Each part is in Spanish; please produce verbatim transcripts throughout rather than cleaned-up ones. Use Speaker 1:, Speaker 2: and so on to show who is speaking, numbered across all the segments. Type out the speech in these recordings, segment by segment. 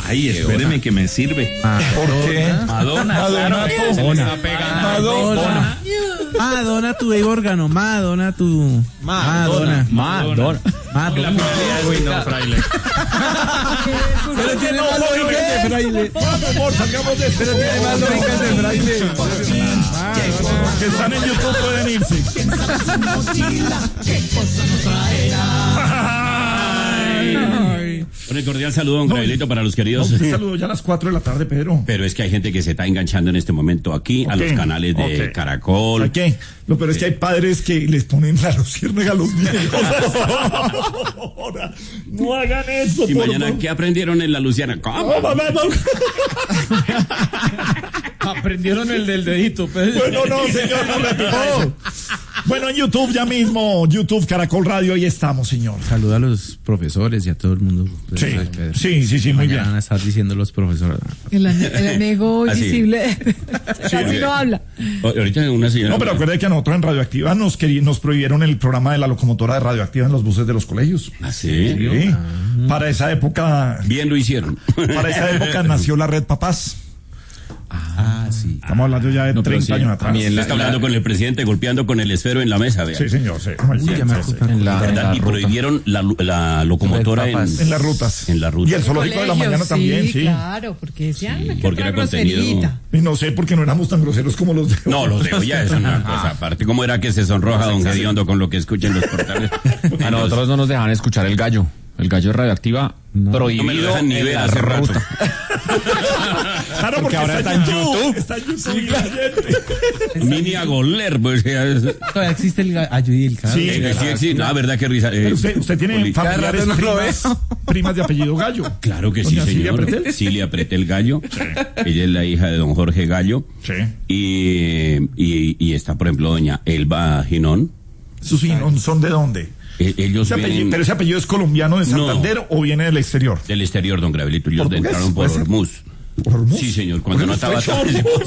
Speaker 1: Ay, espéreme que me sirve.
Speaker 2: ¿Por qué?
Speaker 1: Madonna,
Speaker 2: Madonna,
Speaker 1: claro, se le está pegando.
Speaker 2: Madonna.
Speaker 3: Madonna tu órgano, Madonna tu. Madonna.
Speaker 1: Madonna.
Speaker 3: Madonna.
Speaker 1: Uy, no, fraile.
Speaker 2: Pero tiene más lógica de fraile. Vamos, amor, salgamos de esto. Pero tiene más lógica de fraile.
Speaker 1: Que están en YouTube pueden irse.
Speaker 4: Un cordial saludo, don Gabrielito, para los queridos.
Speaker 2: No, un saludo ya a las cuatro de la tarde, Pedro.
Speaker 4: Pero es que hay gente que se está enganchando en este momento aquí a los canales de
Speaker 2: okay.
Speaker 4: Caracol.
Speaker 2: ¿A qué? Lo peor es que hay padres que les ponen la luciérnaga a los niños. No hagan eso.
Speaker 4: Y mañana, favor. ¿Qué aprendieron en la Luciana? ¿Cómo?
Speaker 2: No, no, no.
Speaker 3: Aprendieron el del dedito, Pedro.
Speaker 2: Bueno, no, señor, no repita eso. Bueno, en YouTube ya mismo, YouTube Caracol Radio, ahí estamos, señor.
Speaker 3: Saluda a los profesores y a todo el mundo.
Speaker 2: Sí, sí, sí, sí, muy bien.
Speaker 3: Van a estar diciendo los profesores.
Speaker 5: El, el enemigo invisible casi no habla.
Speaker 4: Ahorita una señora...
Speaker 2: No, pero acuérdate que a nosotros en Radioactiva nos, querí, nos prohibieron el programa de la locomotora de Radioactiva en los buses de los colegios.
Speaker 4: ¿Ah, sí?
Speaker 2: Sí. Ah. Para esa época...
Speaker 4: Bien lo hicieron.
Speaker 2: Para esa época nació la Red Papás.
Speaker 3: Ah, sí.
Speaker 2: Estamos hablando ya de no, treinta sí, años atrás.
Speaker 4: También la, está hablando la... con el presidente, golpeando con el esfero en la mesa, vea.
Speaker 2: Sí, señor, sí.
Speaker 4: Uy, ya me en la, en la y prohibieron la, la locomotora en,
Speaker 2: en las rutas.
Speaker 4: En las rutas.
Speaker 2: Y el zoológico de la mañana
Speaker 5: sí,
Speaker 2: también, sí.
Speaker 5: Claro, porque decían
Speaker 4: sí, porque era contenido.
Speaker 2: Y no sé, porque no éramos tan groseros como los de hoy.
Speaker 4: No, los de hoy ya es una cosa aparte. ¿Cómo era que se sonroja don Gediondo con lo que escuchen los portales?
Speaker 6: A nosotros no nos dejaban escuchar el gallo. El gallo Radioactiva no,
Speaker 4: prohibido
Speaker 6: no
Speaker 4: ni ver hace rato.
Speaker 2: Claro, porque, porque ahora está en YouTube. Está en YouTube. Sí, la gente.
Speaker 4: Mini a goler, pues.
Speaker 3: Todavía existe el gallo y el gallo.
Speaker 2: Sí,
Speaker 4: sí, sí, sí. No, verdad que risa. Eh,
Speaker 2: usted, usted tiene familiares no primas, primas de apellido Gallo.
Speaker 4: Claro que sí, señor. Silvia Pretel. Silvia Pretel Gallo. Sí. Ella es la hija de don Jorge Gallo.
Speaker 2: Sí.
Speaker 4: Y, y, y está, por ejemplo, doña Elba Ginón.
Speaker 2: ¿Sus Ginón son de dónde?
Speaker 4: Ellos
Speaker 2: ese
Speaker 4: vienen...
Speaker 2: apellido, ¿pero ese apellido es colombiano de Santander no, o viene del exterior?
Speaker 4: Del exterior, don Gabrielito. Ellos entraron por Hormuz.
Speaker 2: ¿Hormuz?
Speaker 4: Sí, señor, cuando no estaba tan...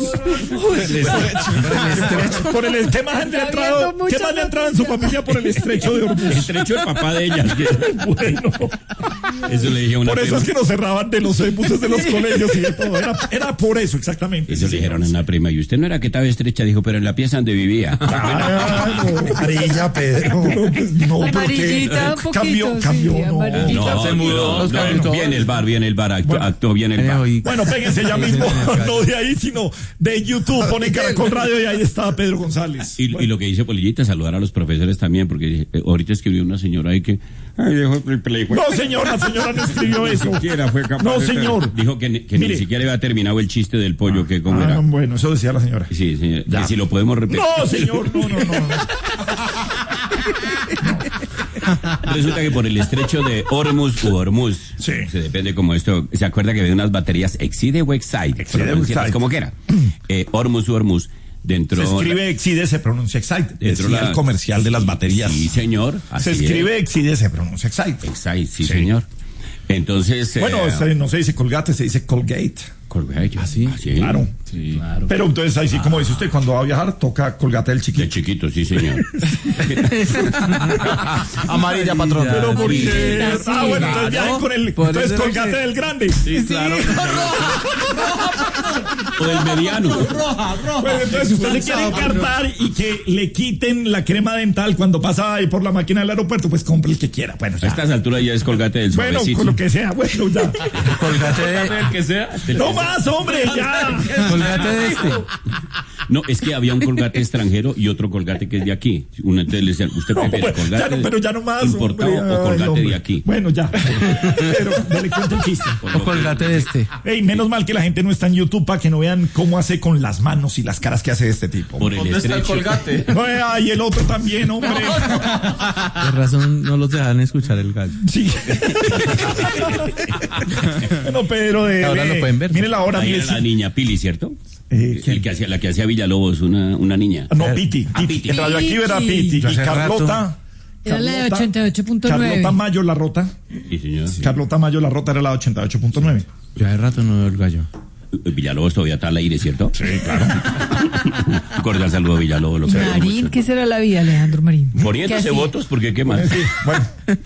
Speaker 2: Por el tema de entrado, ¿qué más le entraba en su familia por el estrecho de Hormuz?
Speaker 4: El estrecho del papá de ella.
Speaker 2: Bueno.
Speaker 4: Eso le dije a una
Speaker 2: Por eso
Speaker 4: prima.
Speaker 2: es que nos cerraban de los buses de los colegios y de todo. Era, era por eso, exactamente.
Speaker 4: Eso sí, le dijeron a una prima. Y usted no era que estaba estrecha, dijo, pero en la pieza donde vivía.
Speaker 2: Claro. Amarilla, Pedro. No, pues, no
Speaker 5: amarillita, un poquito.
Speaker 2: Cambió, cambió,
Speaker 5: sí,
Speaker 2: no.
Speaker 4: No, se mudó. No, no, bien el bar, bien el bar. Actuó, bueno, actuó bien el bar.
Speaker 2: Bueno, péguense ya mismo. No de ahí, sino de YouTube. Pone Caracol Radio y ahí estaba Pedro González.
Speaker 4: Y, bueno. y lo que dice Polillita, saludar a los profesores también, porque eh, ahorita escribió una señora ahí que... Ay, dejó el play.
Speaker 2: No, señor, la señora no escribió eso.
Speaker 4: Ni siquiera fue capaz
Speaker 2: no,
Speaker 4: de
Speaker 2: señor.
Speaker 4: Dijo que, que ni siquiera había terminado el chiste del pollo, que cómo
Speaker 2: ah,
Speaker 4: era.
Speaker 2: Bueno, eso decía la señora.
Speaker 4: Sí, sí, que si lo podemos repetir.
Speaker 2: No, señor, no, no, no.
Speaker 4: Resulta que por el estrecho de Hormuz u Hormuz,
Speaker 2: sí.
Speaker 4: se depende como esto, se acuerda que había unas baterías Exide o Excite, como que era, eh, Hormuz u Hormuz, dentro...
Speaker 2: Se escribe Exide, se pronuncia Excite,
Speaker 4: dentro
Speaker 2: decía
Speaker 4: la,
Speaker 2: el comercial de las baterías.
Speaker 4: Sí, señor.
Speaker 2: Se escribe es. Exide, se pronuncia Excite.
Speaker 4: Excite, sí, sí. señor. Entonces...
Speaker 2: Bueno, eh, no se dice Colgate, se dice Colgate.
Speaker 4: Colgate,
Speaker 3: ¿ah, sí?
Speaker 4: ¿Ah, sí?
Speaker 2: Claro.
Speaker 3: Sí, claro.
Speaker 2: Pero entonces ahí sí, como dice usted, cuando va a viajar, toca Colgate del chiquito.
Speaker 4: Del chiquito, sí, señor.
Speaker 6: Amarilla, patrón.
Speaker 2: Pero ¿por
Speaker 5: sí,
Speaker 2: qué?
Speaker 5: sí,
Speaker 2: Ah, bueno,
Speaker 5: claro.
Speaker 2: entonces viajen con el... Entonces Colgate que... del grande.
Speaker 4: Sí, claro. O del mediano.
Speaker 2: Roja, roja. Bueno, entonces si usted se quiere encartar y que le quiten la crema dental cuando pasa ahí por la máquina del aeropuerto, pues compre el que quiera. Bueno, ya.
Speaker 4: A estas alturas ya es Colgate del suavecito.
Speaker 2: Bueno, con lo que sea, bueno, ya.
Speaker 4: Colgate del que sea.
Speaker 2: No más, hombre, ya.
Speaker 3: Colgate de este.
Speaker 4: No, es que había un Colgate extranjero y otro Colgate que es de aquí. Una, entonces le decían, ¿usted prefiere
Speaker 2: no, bueno,
Speaker 4: Colgate
Speaker 2: ya no, pero ya no más,
Speaker 4: importado
Speaker 2: hombre,
Speaker 4: o Colgate
Speaker 2: ay,
Speaker 4: de aquí?
Speaker 2: Bueno, ya. Pero dale cuenta el chiste.
Speaker 3: O Colgate de este.
Speaker 2: Ey, menos mal que la gente no está en YouTube para que no vean cómo hace con las manos y las caras que hace este tipo.
Speaker 4: Por el
Speaker 6: ¿Dónde
Speaker 4: estrecho.
Speaker 6: está el Colgate?
Speaker 2: Ay, el otro también, hombre.
Speaker 3: De razón no los dejan escuchar el gallo.
Speaker 2: Sí. Bueno, Pedro, de,
Speaker 3: ahora lo pueden ver.
Speaker 2: Mire la hora.
Speaker 4: Ahí era la niña Pili, ¿cierto?
Speaker 2: Eh,
Speaker 4: el que hacía, la que hacía Villalobos, una, una niña.
Speaker 2: No, Piti.
Speaker 4: Ah, Piti.
Speaker 2: En Radioactiva era Piti. Y Carlota.
Speaker 5: Era la de ochenta y ocho punto nueve.
Speaker 2: Carlota Mayo La Rota.
Speaker 4: Sí, señor. Sí.
Speaker 2: Carlota Mayo La Rota era la de ochenta y ocho punto nueve.
Speaker 3: Yo hace rato no veo el gallo.
Speaker 4: Villalobos todavía está al aire, ¿cierto?
Speaker 2: Sí, claro.
Speaker 4: Cordial saludo a Villalobos. Lo queremos
Speaker 5: Marín,
Speaker 4: mucho.
Speaker 5: ¿qué será la vida, Alejandro Marín?
Speaker 4: Poniéndose votos, porque qué más.
Speaker 2: Sí, bueno.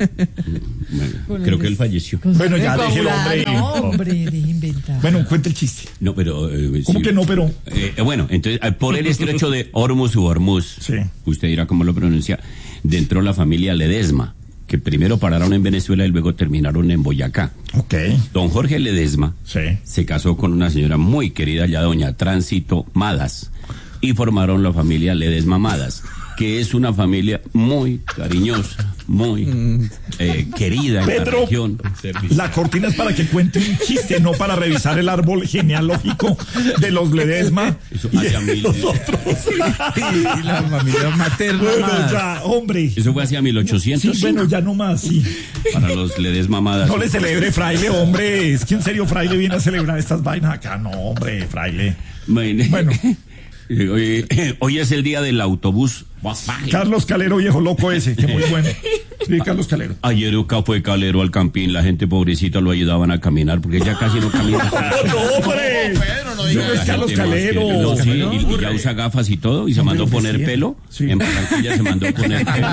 Speaker 4: Bueno, creo que él falleció.
Speaker 2: Bueno, ya, déjelo, hombre.
Speaker 5: No, hombre, deje inventar.
Speaker 2: Bueno, cuenta el chiste.
Speaker 4: No, pero... eh,
Speaker 2: ¿Cómo
Speaker 4: sí.
Speaker 2: que no, pero?
Speaker 4: Eh, eh, bueno, entonces, eh, por el estrecho de Hormuz u Hormuz,
Speaker 2: Sí.
Speaker 4: usted dirá cómo lo pronuncia, entró la familia Ledesma, que primero pararon en Venezuela y luego terminaron en Boyacá.
Speaker 2: Ok.
Speaker 4: Don Jorge Ledesma
Speaker 2: Sí.
Speaker 4: se casó con una señora muy querida, ya doña Tránsito Madas, y formaron la familia Ledesma Madas, que es una familia muy cariñosa, muy eh, querida en la
Speaker 2: Pedro,
Speaker 4: región.
Speaker 2: la cortina es para que cuente un chiste, no para revisar el árbol genealógico de los Ledesma
Speaker 4: Eso
Speaker 2: y
Speaker 4: hace a
Speaker 2: de
Speaker 4: mil-
Speaker 2: los otros.
Speaker 3: Y la familia materna.
Speaker 2: Bueno,
Speaker 3: más.
Speaker 2: ya, hombre.
Speaker 4: Eso fue hacia mil ochocientos.
Speaker 2: Sí, bueno, ya no más, sí.
Speaker 4: Para los Ledesma Madas.
Speaker 2: No le celebre, fraile, hombre. Es que en serio, fraile viene a celebrar estas vainas acá. No, hombre, fraile. Bueno.
Speaker 4: Hoy, hoy es el día del autobús Volkswagen.
Speaker 2: Carlos Calero, viejo loco ese, que muy bueno. Sí, Carlos Calero.
Speaker 4: Ayer acá fue Calero al campín, la gente pobrecita lo ayudaban a caminar porque ya casi no camina.
Speaker 2: No, hombre. No, es Carlos Calero.
Speaker 4: No, sí, y, y ya usa gafas y todo, y se mandó poner pelo.
Speaker 2: Sí.
Speaker 4: En Barranquilla se mandó poner pelo.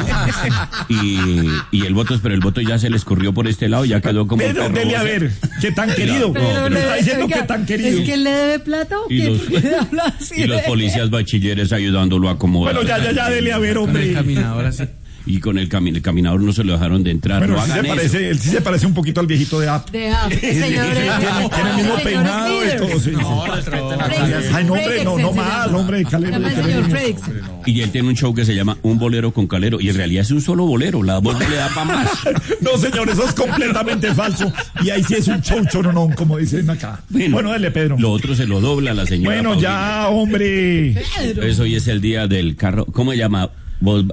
Speaker 4: Y, y el voto, pero el voto ya se le escurrió por este lado, ya quedó como.
Speaker 2: Pedro,
Speaker 4: perro
Speaker 2: dele a
Speaker 4: rosa.
Speaker 2: ver, qué tan querido.
Speaker 5: Pero
Speaker 2: Me
Speaker 5: le-
Speaker 2: está diciendo
Speaker 5: oiga,
Speaker 2: que tan querido.
Speaker 5: ¿Es que él le debe plata o
Speaker 4: Y
Speaker 5: qué?
Speaker 4: los,
Speaker 5: ¿Por qué habla así?
Speaker 4: y los policías bachilleres ayudándolo a acomodar.
Speaker 2: Bueno, ya, ya, ya, dele a ver,
Speaker 3: Con el
Speaker 2: hombre.
Speaker 3: caminador así.
Speaker 4: Y con el, cami- el caminador no se lo dejaron de entrar.
Speaker 2: Bueno,
Speaker 4: no
Speaker 2: sí se
Speaker 4: hagan eso.
Speaker 2: parece, él sí se parece un poquito al viejito de App.
Speaker 5: De ah, señores.
Speaker 2: Tiene, tiene el mismo peinado y todo. Sí, sí. Ay, no, hombre, no, no mal, hombre, Calero.
Speaker 5: Llama el
Speaker 2: Calero.
Speaker 5: señor Fredrickson.
Speaker 4: Y él tiene un show que se llama Un Bolero con Calero. Y en realidad es un solo bolero. La voz no le da para más.
Speaker 2: No, señor, eso es completamente falso. Y ahí sí es un show choronón, como dicen acá. Bueno, dele, Pedro.
Speaker 4: Lo otro se lo dobla a la señora.
Speaker 2: Bueno,
Speaker 4: Paulina.
Speaker 2: ya, hombre.
Speaker 4: Entonces hoy es el día del carro. ¿Cómo se llama? Vol-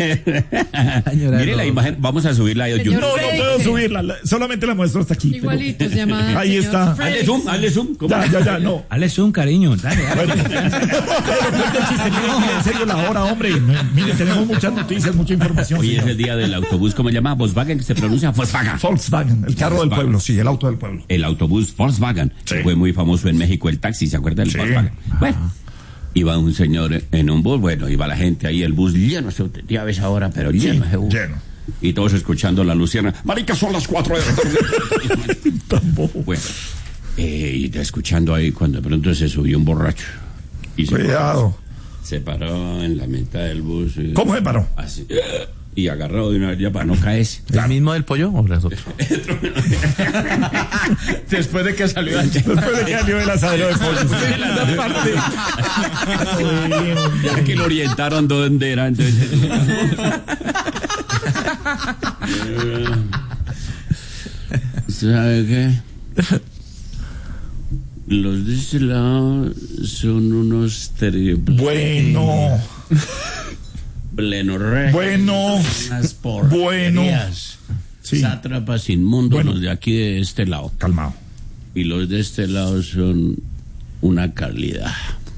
Speaker 4: Mire la imagen. Vamos a subirla a YouTube.
Speaker 2: No, no puedo subirla. la- Solamente la muestro hasta aquí. pero-
Speaker 5: Igualito se llama. el
Speaker 2: Ahí
Speaker 5: señor
Speaker 2: está.
Speaker 4: Hazle
Speaker 5: Fredrickson.
Speaker 4: zoom, hazle zoom. ¿Cómo?
Speaker 2: Ya, ya, ya, no.
Speaker 3: Hale un cariño. Dale, dale.
Speaker 2: Bueno, pero cuente el chiste, mire, mire, en serio la hora, hombre. Mire, tenemos muchas noticias, mucha información.
Speaker 4: Hoy es
Speaker 2: señor.
Speaker 4: el día del autobús. ¿Cómo se llama? Volkswagen, que se pronuncia Volkswagen.
Speaker 2: Volkswagen, el carro del
Speaker 4: Volkswagen.
Speaker 2: pueblo, sí, el auto del pueblo.
Speaker 4: El autobús Volkswagen.
Speaker 2: Sí.
Speaker 4: Fue muy famoso en México el taxi, ¿se acuerda del
Speaker 2: Sí.
Speaker 4: Volkswagen? Bueno, iba un señor en un bus, bueno, iba la gente ahí, el bus lleno, ya ves ahora, pero lleno. ese bus.
Speaker 2: lleno.
Speaker 4: Y todos escuchando la lucierna. Marica, son las cuatro de la tarde.
Speaker 2: Tampoco.
Speaker 4: Bueno, eh, y escuchando ahí cuando de pronto se subió un borracho. Y se
Speaker 2: Cuidado.
Speaker 4: Se paró en la mitad del bus. y-
Speaker 2: ¿Cómo se paró?
Speaker 4: Así. Y agarró de una vez ya para no caerse.
Speaker 3: ¿El mismo del pollo o los otros?
Speaker 6: Después de que salió de
Speaker 2: Después de que salió el asadero de pollo.
Speaker 4: Esa parte. Ya que lo orientaron dónde era, entonces. ¿Sabe qué? Los de este lado son unos triples.
Speaker 2: Bueno,
Speaker 4: Plenorre.
Speaker 2: bueno,
Speaker 4: Unas porquerías.
Speaker 2: sí.
Speaker 4: Sátrapas inmundos
Speaker 2: Bueno.
Speaker 4: los de aquí de este lado.
Speaker 2: Calmado.
Speaker 4: Y los de este lado son una calidad.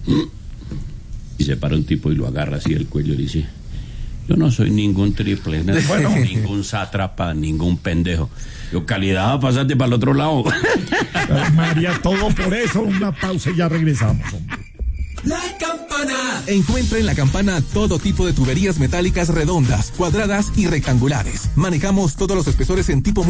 Speaker 4: Y se para un tipo y lo agarra así del cuello y dice: yo no soy ningún triple, no
Speaker 2: Bueno.
Speaker 4: soy ningún sátrapa, ningún pendejo. Yo, calidad, pasate para el otro lado.
Speaker 2: Ay, María, todo por eso. Una pausa y ya regresamos, hombre.
Speaker 7: La Campana. Encuentra en La Campana todo tipo de tuberías metálicas redondas, cuadradas y rectangulares. Manejamos todos los espesores en tipo